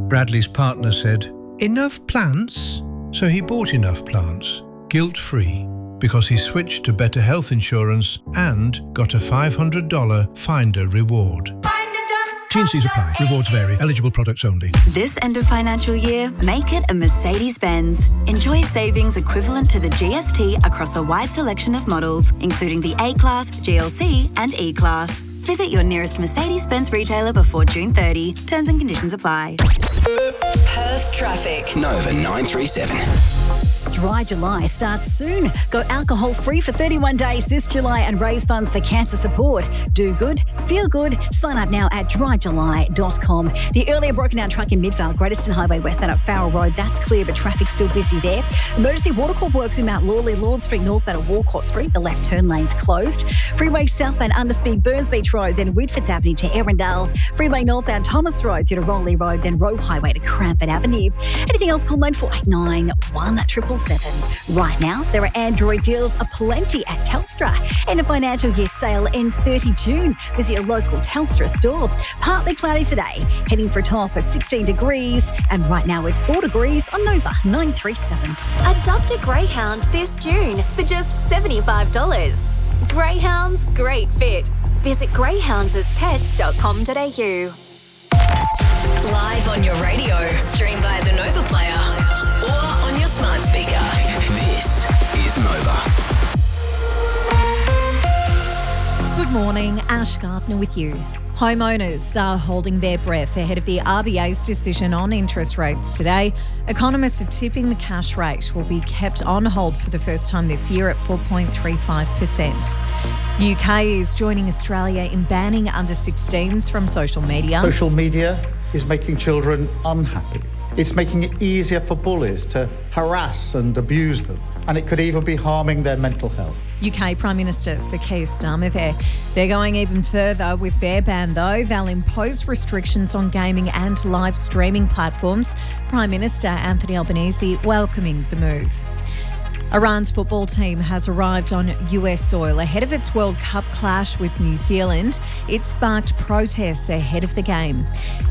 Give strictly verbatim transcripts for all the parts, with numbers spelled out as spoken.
Bradley's partner said, "Enough plants?" So he bought enough plants, guilt-free, because he switched to better health insurance and got a five hundred dollars Finder reward. T and C's apply. Rewards vary. Eligible products only. This end of financial year, make it a Mercedes-Benz. Enjoy savings equivalent to the G S T across a wide selection of models, including the A-Class, G L C and E-Class. Visit your nearest Mercedes-Benz retailer before June thirtieth. Terms and conditions apply. Perth traffic. Nova nine three seven. Dry July starts soon. Go alcohol-free for thirty-one days this July and raise funds for cancer support. Do good, feel good. Sign up now at dry july dot com. The earlier broken down truck in Midvale, Great Eastern Highway westbound at Farrell Road, that's clear, but traffic's still busy there. Emergency water corp works in Mount Lawley, Lord Street northbound at Walcott Street. The left turn lane's closed. Freeway southbound Underspeed, Burns Beach Road, then Whitfords Avenue to Arundel. Freeway northbound Thomas Road through to Rowley Road, then Roe Highway to Cranford Avenue. Anything else, call nine four eight nine, one seven seven seven. Right now, there are Android deals aplenty at Telstra. End of financial year sale ends thirtieth of June. Visit your local Telstra store. Partly cloudy today, heading for a top of sixteen degrees. And right now it's four degrees on Nova nine three seven. Adopt a Greyhound this June for just seventy-five dollars. Greyhounds, great fit. Visit greyhounds as pets dot com dot a u. Live on your radio, stream via the Nova Player or on your smart speaker. This is Nova. Good morning, Ash Gardner with you. Homeowners are holding their breath ahead of the R B A's decision on interest rates today. Economists are tipping the cash rate will be kept on hold for the first time this year at four point three five percent. The U K is joining Australia in banning under sixteens from social media. Social media is making children unhappy. It's making it easier for bullies to harass and abuse them, and it could even be harming their mental health. U K Prime Minister Sir Keir Starmer there. They're going even further with their ban, though. They'll impose restrictions on gaming and live streaming platforms. Prime Minister Anthony Albanese welcoming the move. Iran's football team has arrived on U S soil ahead of its World Cup clash with New Zealand. It sparked protests ahead of the game.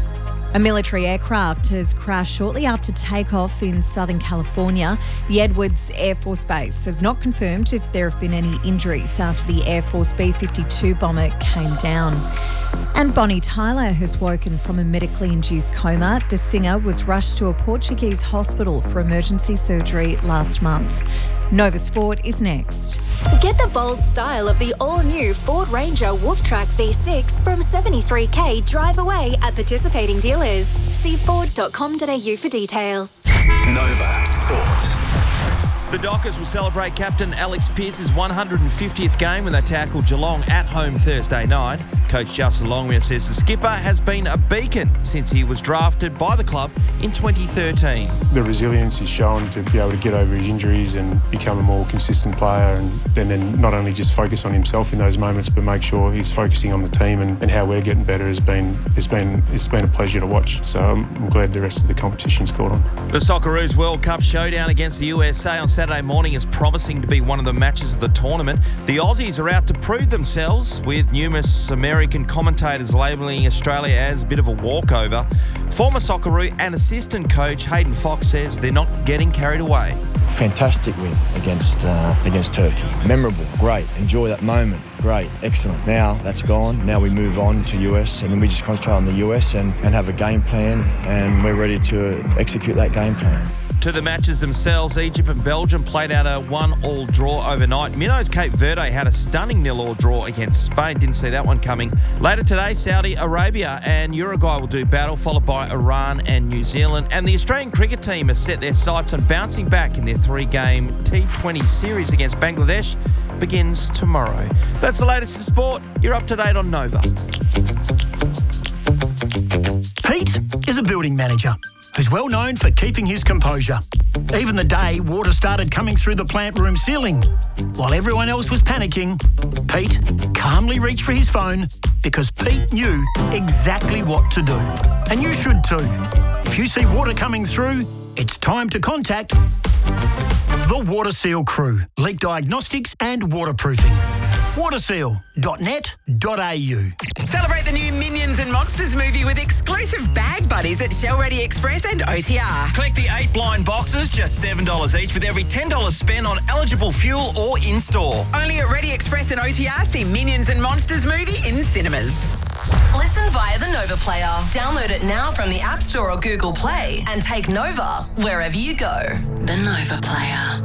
A military aircraft has crashed shortly after takeoff in Southern California. The Edwards Air Force Base has not confirmed if there have been any injuries after the Air Force B fifty-two bomber came down. And Bonnie Tyler has woken from a medically induced coma. The singer was rushed to a Portuguese hospital for emergency surgery last month. Nova Sport is next. Get the bold style of the all-new Ford Ranger Wolf Track V six from seventy-three K drive away at participating dealers. See ford dot com dot a u for details. Nova Sport. The Dockers will celebrate captain Alex Pearce's one hundred fiftieth game when they tackle Geelong at home Thursday night. Coach Justin Longmire says the skipper has been a beacon since he was drafted by the club in twenty thirteen. The resilience he's shown to be able to get over his injuries and become a more consistent player, and, and then not only just focus on himself in those moments, but make sure he's focusing on the team and, and how we're getting better has been has been it's been a pleasure to watch. So I'm, I'm glad the rest of the competition's caught on. The Socceroos World Cup showdown against the U S A on Saturday morning is promising to be one of the matches of the tournament. The Aussies are out to prove themselves, with numerous American commentators labelling Australia as a bit of a walkover. Former Socceroo and assistant coach Hayden Fox says they're not getting carried away. Fantastic win against uh, against Turkey. Memorable, great, enjoy that moment, great, excellent. Now that's gone, now we move on to U S, and then we just concentrate on the U S and, and have a game plan, and we're ready to execute that game plan. To the matches themselves, Egypt and Belgium played out a one-all draw overnight. Minnows Cape Verde had a stunning nil-all draw against Spain. Didn't see that one coming. Later today, Saudi Arabia and Uruguay will do battle, followed by Iran and New Zealand. And the Australian cricket team has set their sights on bouncing back in their three-game T twenty series against Bangladesh. Begins tomorrow. That's the latest in sport. You're up to date on Nova. Pete is a building manager who's well known for keeping his composure. Even the day water started coming through the plant room ceiling, while everyone else was panicking, Pete calmly reached for his phone because Pete knew exactly what to do. And you should too. If you see water coming through, it's time to contact the Water Seal crew. Leak diagnostics and waterproofing. waterseal dot net dot a u. Celebrate the new Minions and Monsters movie with exclusive bag buddies at Shell Ready Express and O T R. Collect the eight blind boxes, just seven dollars each, with every ten dollars spent on eligible fuel or in-store. Only at Ready Express and O T R. See Minions and Monsters movie in cinemas. Listen via the Nova Player. Download it now from the App Store or Google Play and take Nova wherever you go. The Nova Player.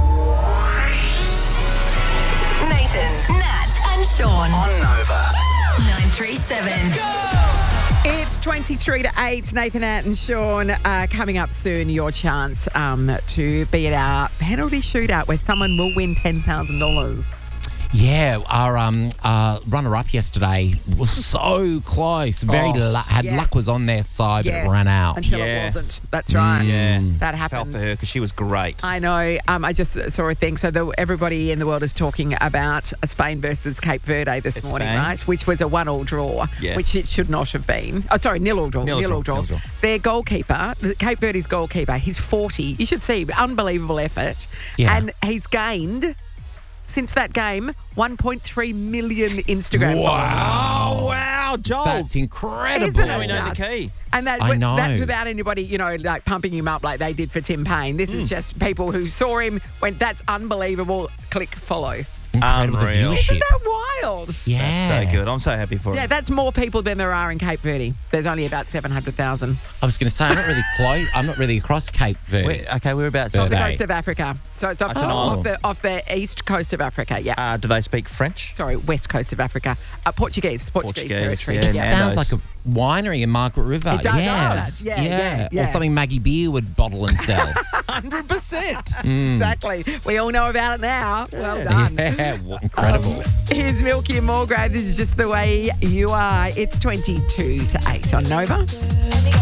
Nathan, Nat and Sean. On Nova. nine three seven. It's twenty-three to eight. Nathan, Nat and Sean uh, coming up soon. Your chance um, to be at our penalty shootout where someone will win ten thousand dollars. Yeah, our um, uh, runner-up yesterday was so close. Very Oh, lu- had yes. luck was on their side, Yes, but it ran out. until it Yeah. wasn't. That's right. Yeah. That Felt happens. for her because she was great. I know. Um, I just saw a thing. So the, everybody in the world is talking about Spain versus Cape Verde this morning, Spain. right? Which was a one-all draw, Yeah. which it should not have been. Oh, sorry, nil-all draw. Nil-all Nil-all draw, draw. nil-all draw. Their goalkeeper, Cape Verde's goalkeeper, he's forty. You should see, unbelievable effort. Yeah. And he's gained, since that game, one point three million Instagram followers. Oh, wow, Joel. That's incredible. Isn't Now we it know the just? key. And that, I know. that's without anybody, you know, like pumping him up like they did for Tim Payne. This Hmm. is just people who saw him, went, that's unbelievable, click follow. Incredible the Unreal. viewership. Isn't that wild? Yeah. That's so good. I'm so happy for Yeah, her. that's more people than there are in Cape Verde. There's only about seven hundred thousand. I was going to say, I'm not really close. I'm not really across Cape Verde. We're, okay, we're about Verde. Off the Right. coast of Africa. So it's off, That's an off, island. the, off the east coast of Africa, yeah. Uh, do they speak French? Sorry, west coast of Africa. Uh, Portuguese. It's Portuguese, Portuguese, territory. yeah, It yeah. sounds Nando's. like a winery in Margaret River. It does, yes. does. Yeah, yeah, yeah. Or something Maggie Beer would bottle and sell. one hundred percent. Exactly. We all know about it now. Well done. yeah, w- incredible. Here's Milky and Mulgrave. This is just the way you are. It's twenty-two to eight on Nova.